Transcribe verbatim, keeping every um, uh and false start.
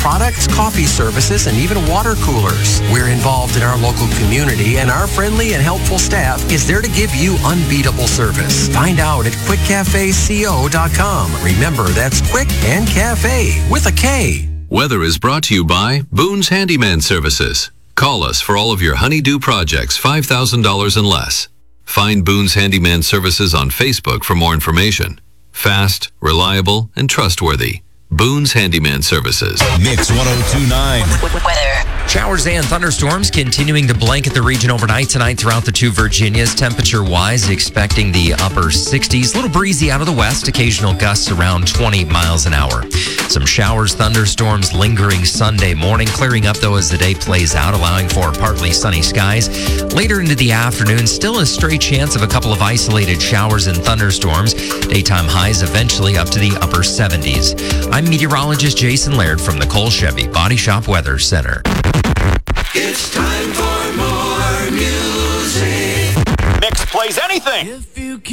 products, coffee services, and even water coolers. We're involved in our local community, and our friendly and helpful staff is there to give you unbeatable service. Find out at quick cafe co dot com. Remember, that's Quick and Cafe with a K. Weather is brought to you by Boone's Handyman Services. Call us for all of your honey-do projects, five thousand dollars and less. Find Boone's Handyman Services on Facebook for more information. Fast, reliable, and trustworthy. Boone's Handyman Services. Mix one oh two point nine. Weather. Showers and thunderstorms continuing to blanket the region overnight tonight throughout the two Virginias. Temperature-wise, expecting the upper sixties. A little breezy out of the west. Occasional gusts around twenty miles an hour. Some showers, thunderstorms lingering Sunday morning. Clearing up, though, as the day plays out, allowing for partly sunny skies. Later into the afternoon, still a stray chance of a couple of isolated showers and thunderstorms. Daytime highs eventually up to the upper seventies. I'm meteorologist Jason Laird from the Cole Chevy Body Shop Weather Center. It's time for more music. Mix plays anything. If you